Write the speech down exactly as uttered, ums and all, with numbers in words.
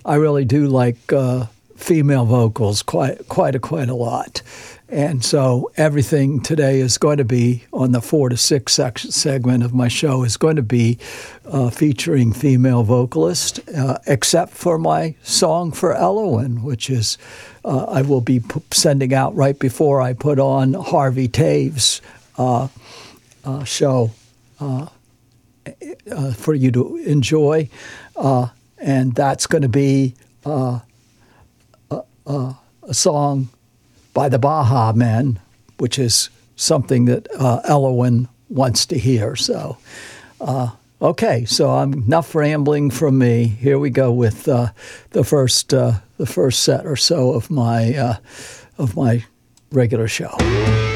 I really do like uh, female vocals quite quite a quite a lot. And so everything today is going to be on the four to six section segment of my show is going to be uh, featuring female vocalists, uh, except for my song for Elowen, which is uh, I will be p- sending out right before I put on Harvey Taves' uh, uh, show uh, uh, for you to enjoy. Uh, and that's going to be uh, a, a, a song by the Baha Men, which is something that uh, Elowen wants to hear. So, uh, okay, so I'm enough rambling from me. Here we go with uh, the first uh, the first set or so of my uh, of my regular show.